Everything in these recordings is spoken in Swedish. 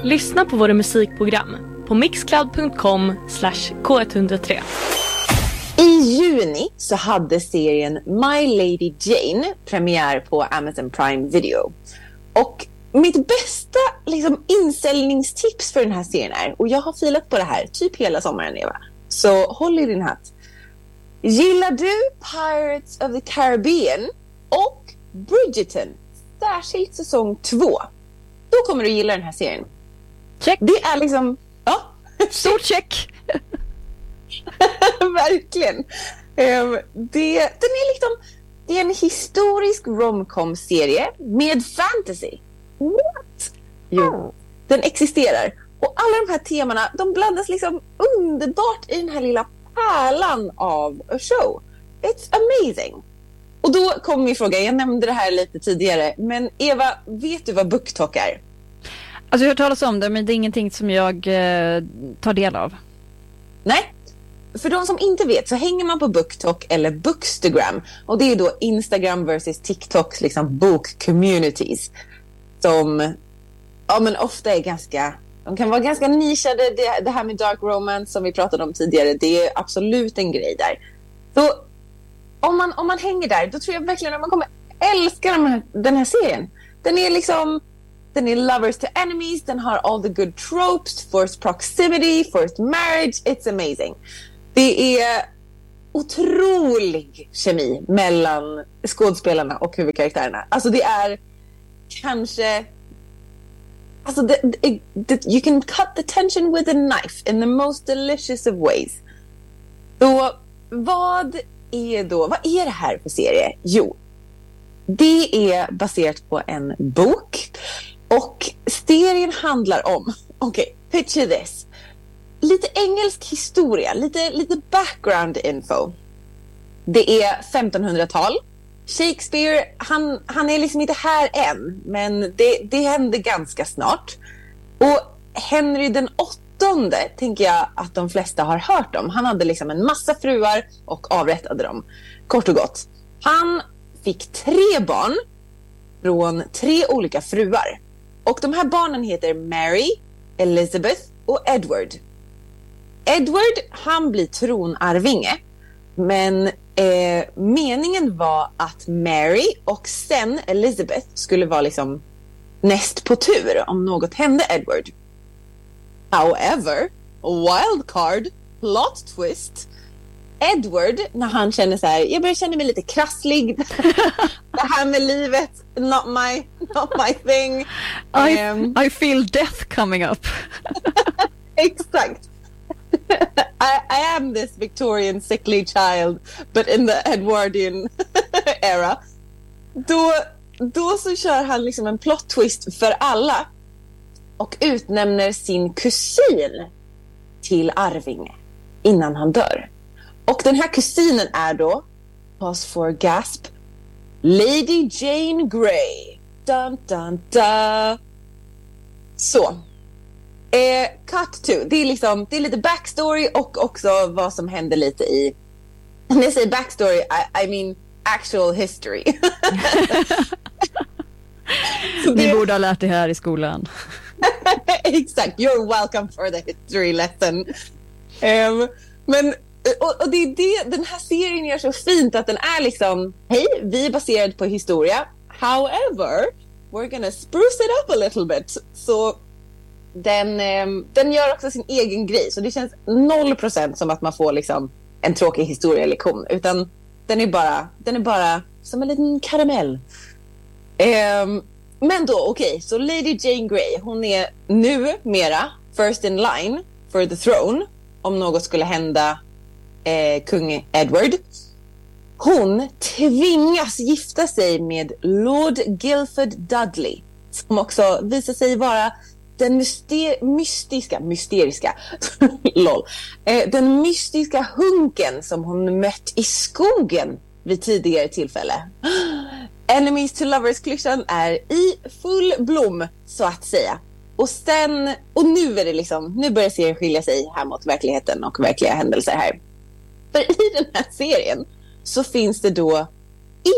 Lyssna på våra musikprogram på mixcloud.com/k103. I juni så hade serien My Lady Jane premiär på Amazon Prime Video. Och mitt bästa insäljningstips för den här serien är, och jag har filat på det här typ hela sommaren, Eva, så håll i din hatt. Gillar du Pirates of the Caribbean och Bridgerton, särskilt säsong 2, då kommer du gilla den här serien. Check. Det är ja, stort check. Verkligen. Det är en historisk romcom-serie med fantasy. What? Jo, den existerar. Och alla de här temana, de blandas underbart i den här lilla pärlan av a show. It's amazing. Och då kommer min fråga, jag nämnde det här lite tidigare, men Eva, vet du vad BookTok är? Alltså jag har hört talas om det, men det är ingenting som jag tar del av. Nej. För de som inte vet så hänger man på BookTok eller Bookstagram. Och det är då Instagram versus TikToks bok-communities. Som men ofta är de kan vara ganska nischade. Det här med dark romance som vi pratade om tidigare, det är absolut en grej där. Så om man hänger där, då tror jag verkligen att man kommer älska den här serien. Den är lovers to enemies, den har all the good tropes, forced proximity, forced marriage, it's amazing. Det är otrolig kemi mellan skådespelarna och huvudkaraktärerna. Alltså det är kanske... you can cut the tension with a knife in the most delicious of ways. Så vad är det här för serie? Jo, det är baserat på en bok. Och serien handlar om... picture this. Lite engelsk historia, lite background info. Det är 1500-tal. Shakespeare, han är inte här än, men det händer ganska snart. Och Henry den 8:e tänker jag att de flesta har hört om. Han hade en massa fruar och avrättade dem. Kort och gott. Han fick 3 barn från 3 olika fruar. Och de här barnen heter Mary, Elizabeth och Edward. Edward, han blir tronarvinge. Men meningen var att Mary och sen Elizabeth skulle vara näst på tur om något hände Edward. However, wildcard, plot twist. Edward, när han känner jag börjar känna mig lite krasslig. Det här med livet, not my thing. I feel death coming up. Exakt. I am this Victorian sickly child, but in the Edwardian era. Då så kör han en plot twist för alla och utnämner sin kusin till arvinge innan han dör. Och den här kusinen är då, pause for gasp, Lady Jane Grey. Dun, dun, dun. Så. Cut to. Det är lite backstory och också vad som hände lite i... När jag säger backstory, I mean actual history. Ni borde ha lärt det här i skolan. Exakt, you're welcome for the history lesson. Men och det är det den här serien gör så fint, att den är hej, vi är baserad på historia. However, we're gonna spruce it up a little bit. Så den gör också sin egen grej. Så det känns 0% som att man får en tråkig historielektion, utan den är bara som en liten karamell. Men då, så Lady Jane Grey, hon är numera first in line for the throne om något skulle hända kung Edward. Hon tvingas gifta sig med Lord Guildford Dudley, som också visar sig vara den mysteriska lol. Den mystiska hunken som hon mött i skogen vid tidigare tillfälle. Enemies to lovers-klyschan är i full blom, så att säga. Och nu är det nu börjar serien skilja sig här mot verkligheten och verkliga händelser här. För i den här serien så finns det då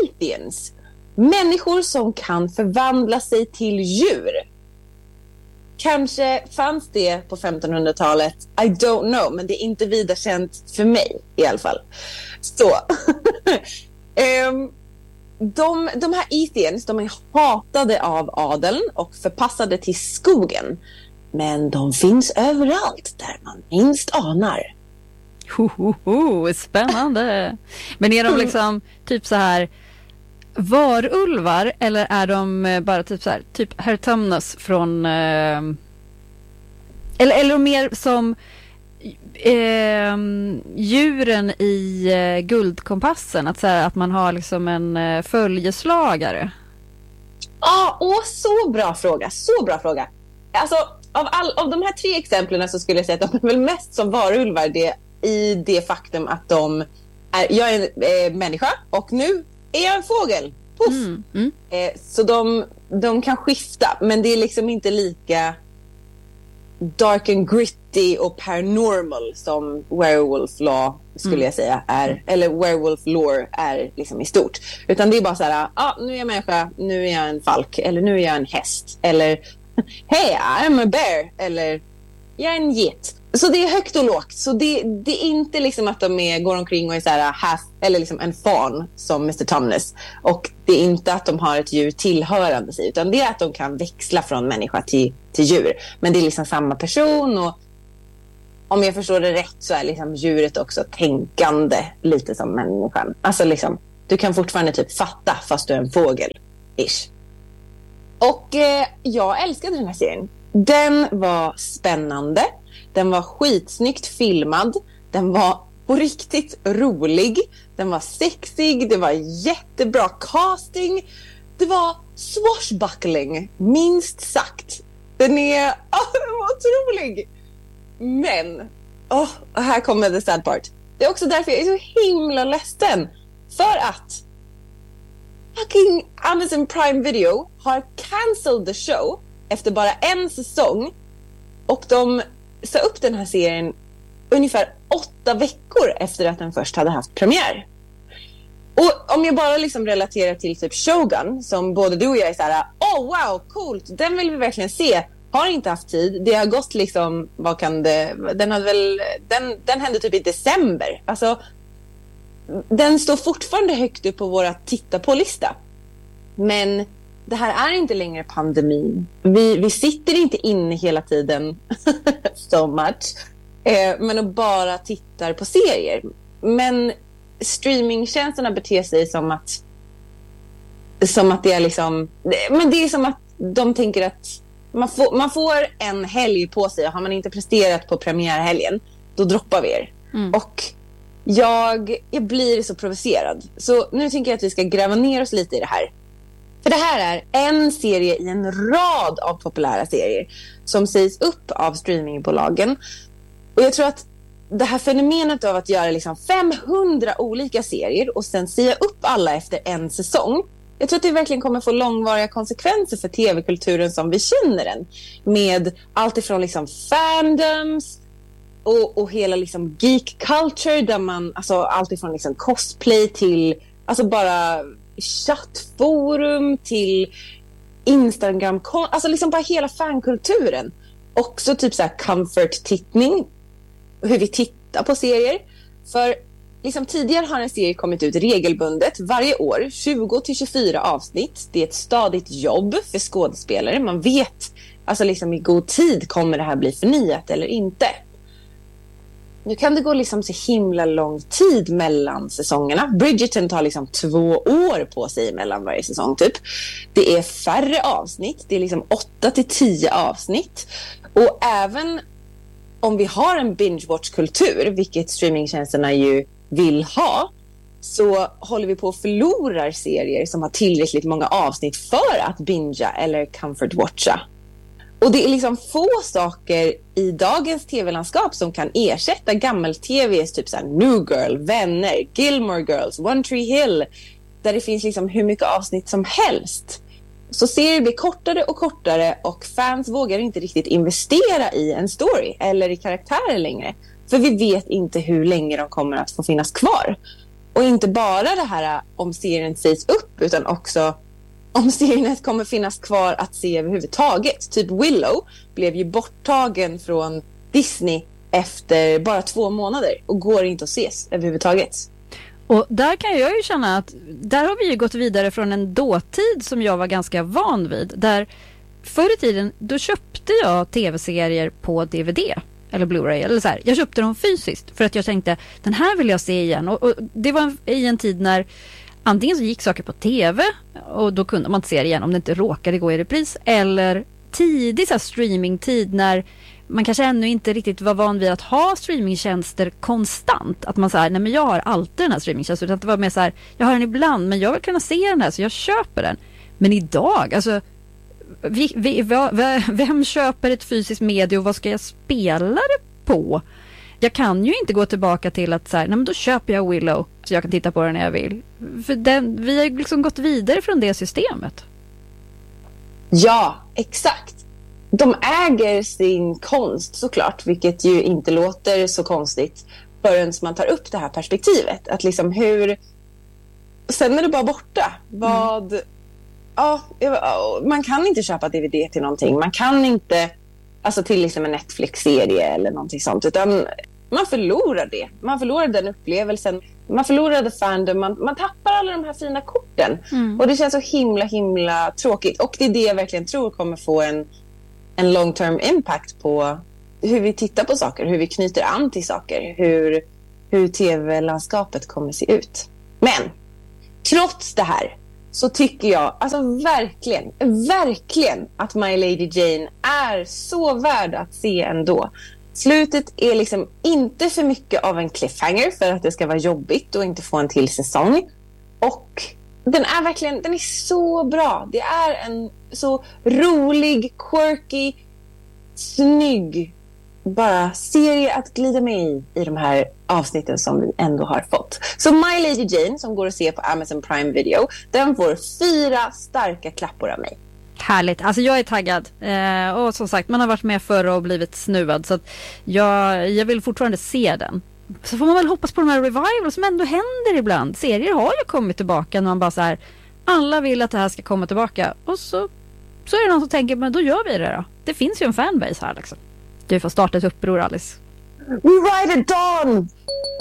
Aethians, människor som kan förvandla sig till djur. Kanske fanns det på 1500-talet. I don't know. Men det är inte vidare känt för mig i alla fall. Så. De här Ethians, de är hatade av adeln och förpassade till skogen. Men de finns överallt där man minst anar. Spännande. Men är de liksom typ så här varulvar eller är de bara typ så här typ Herr Tumnus från eller mer som djuren i Guldkompassen, att så här, att man har liksom en följeslagare. Så bra fråga. Så bra fråga. Alltså av de här 3 exemplen så skulle jag säga att de är väl mest som varulvar i det faktum att jag är en människa och nu är jag en fågel. Puff. Så de kan skifta, men det är liksom inte lika dark and gritty och paranormal som werewolf law skulle jag säga är, eller werewolf lore är liksom i stort. Utan det är bara så här, nu är jag människa, nu är jag en falk, eller nu är jag en häst, eller hey, I'm a bear, eller jag är en get. Så det är högt och lågt. Så det är inte liksom att de går omkring och är så här half, eller liksom en fan som Mr. Tumnus. Och det är inte att de har ett djur tillhörande sig, utan det är att de kan växla från människa till djur. Men det är liksom samma person, och om jag förstår det rätt så är liksom djuret också tänkande lite som människan. Alltså liksom, du kan fortfarande typ fatta fast du är en fågel. Ish. Och jag älskade den här serien. Den var spännande. Den var skitsnyggt filmad. Den var på riktigt rolig. Den var sexig. Det var jättebra casting. Det var swashbuckling, minst sagt. Den var otrolig. Men, här kommer the sad part. Det är också därför jag är så himla ledsen. För att fucking Amazon Prime Video har cancelled the show efter bara en säsong. Och de sa upp den här serien ungefär 8 veckor efter att den först hade haft premiär. Och om jag bara liksom relaterar till typ Shogun, som både du och jag är så här, wow, coolt, den vill vi verkligen se. Har inte haft tid. Det har gått liksom, vad kan det, den hände typ i december. Alltså, den står fortfarande högt upp på våra titta på-lista. Men det här är inte längre pandemin. Vi sitter inte inne hela tiden so much. Men och bara tittar på serier. Men streamingtjänsterna beter sig som att det är liksom, men det är som att de tänker att man får en helg på sig. Har man inte presterat på premiärhelgen, då droppar vi er. Och jag blir så provocerad. Så nu tänker jag att vi ska gräva ner oss lite i det här. För det här är en serie i en rad av populära serier som sägs upp av streamingbolagen. Och jag tror att det här fenomenet av att göra liksom 500 olika serier och sen säga upp alla efter en säsong, jag tror att det verkligen kommer få långvariga konsekvenser för tv-kulturen som vi känner den. Med allt ifrån liksom fandoms och hela liksom geek culture, där man, alltså allt ifrån liksom cosplay till alltså bara chattforum till Instagram, alltså liksom bara hela fankulturen. Också typ så här comfort-tittning, hur vi tittar på serier. För liksom tidigare har en serie kommit ut regelbundet varje år, 20-24 avsnitt. Det är ett stadigt jobb för skådespelare. Man vet alltså liksom i god tid, kommer det här bli förnyat eller inte. Nu kan det gå liksom så himla lång tid mellan säsongerna. Bridgerton tar liksom 2 år på sig mellan varje säsong typ. Det är färre avsnitt. Det är liksom 8-10 avsnitt. Och även om vi har en binge-watch-kultur, vilket streamingtjänsterna ju vill ha, så håller vi på att förlora serier som har tillräckligt många avsnitt för att bingea eller comfort-watcha. Och det är liksom få saker i dagens tv-landskap som kan ersätta gammel-tvs typ såhär New Girl, Vänner, Gilmore Girls, One Tree Hill, där det finns liksom hur mycket avsnitt som helst. Så serier blir kortare och kortare och fans vågar inte riktigt investera i en story eller i karaktärer längre. För vi vet inte hur länge de kommer att få finnas kvar. Och inte bara det här om serien sägs upp, utan också om serierna kommer finnas kvar att se överhuvudtaget. Typ Willow blev ju borttagen från Disney efter bara 2 månader och går inte att ses överhuvudtaget. Och där kan jag ju känna att där har vi ju gått vidare från en dåtid som jag var ganska van vid. Där förr i tiden, då köpte jag tv-serier på DVD eller Blu-ray eller så här. Jag köpte dem fysiskt för att jag tänkte, den här vill jag se igen. Och det var i en tid när antingen så gick saker på tv och då kunde man inte se det igen om det inte råkade gå i repris. Eller tidig så här streamingtid när man kanske ännu inte riktigt var van vid att ha streamingtjänster konstant. Att man säger, nej men jag har alltid den här streamingtjänsten. Utan att det var mer så här, jag har den ibland men jag vill kunna se den här så jag köper den. Men idag, alltså vem köper ett fysiskt medie och vad ska jag spela det på? Jag kan ju inte gå tillbaka till att så här, nej men då köper jag Willow så jag kan titta på den när jag vill. För vi har liksom gått vidare från det systemet. Ja, exakt. De äger sin konst såklart, vilket ju inte låter så konstigt förrän man tar upp det här perspektivet. Att liksom sen är det bara borta. Man kan inte köpa DVD till någonting. Man kan inte, alltså till liksom en Netflix-serie eller någonting sånt. Utan man förlorar det. Man förlorar den upplevelsen. Man förlorade fandom. Man tappar alla de här fina korten. Och det känns så himla tråkigt. Och det är det jag verkligen tror kommer få en long-term impact på hur vi tittar på saker, hur vi knyter an till saker, hur tv-landskapet kommer se ut. Men trots det här så tycker jag alltså verkligen att My Lady Jane är så värd att se ändå. Slutet är liksom inte för mycket av en cliffhanger för att det ska vara jobbigt och inte få en till säsong. Och den är så bra. Det är en så rolig, quirky, snygg bara serie att glida med i de här avsnitten som vi ändå har fått. Så My Lady Jane, som går att se på Amazon Prime Video, den får 4 starka klappor av mig. Härligt, alltså jag är taggad och som sagt, man har varit med förr och blivit snuvad så att jag vill fortfarande se den. Så får man väl hoppas på de här revival som ändå händer ibland. Serier har ju kommit tillbaka när man bara så här, alla vill att det här ska komma tillbaka och så är det någon som tänker, men då gör vi det då. Det finns ju en fanbase här liksom. Du får starta ett uppror, Alice. We ride at dawn!